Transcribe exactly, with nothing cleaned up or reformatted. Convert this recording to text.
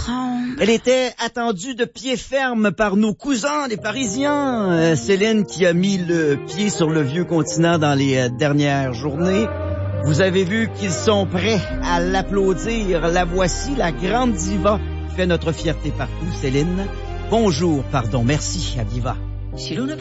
tremble. Elle était attendue de pied ferme par nos cousins, les Parisiens. Euh, Céline qui a mis le pied sur le vieux continent dans les euh, dernières journées. Vous avez vu qu'ils sont prêts à l'applaudir. La voici, la grande diva qui fait notre fierté partout, Céline. Bonjour, pardon, merci à Diva. Si l'on